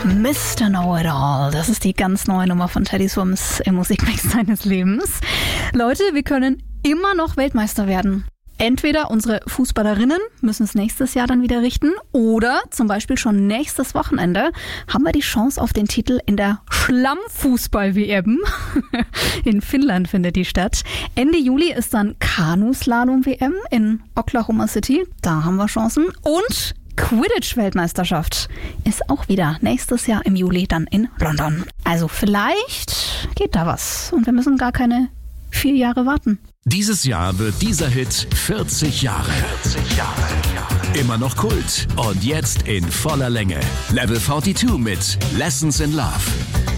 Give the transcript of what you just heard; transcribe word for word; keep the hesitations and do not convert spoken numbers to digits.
Mister Know-It-All. Das ist die ganz neue Nummer von Teddy Swims im Musikmix seines Lebens. Leute, wir können immer noch Weltmeister werden. Entweder unsere Fußballerinnen müssen es nächstes Jahr dann wieder richten oder zum Beispiel schon nächstes Wochenende haben wir die Chance auf den Titel in der Schlammfußball-W M. In Finnland findet die statt. Ende Juli ist dann Kanuslalom-W M in Oklahoma City. Da haben wir Chancen. Und Quidditch-Weltmeisterschaft ist auch wieder nächstes Jahr im Juli dann in London. Also vielleicht geht da was und wir müssen gar keine vier Jahre warten. Dieses Jahr wird dieser Hit vierzig Jahre. vierzig Jahre. Immer noch Kult und jetzt in voller Länge. Level zweiundvierzig mit Lessons in Love.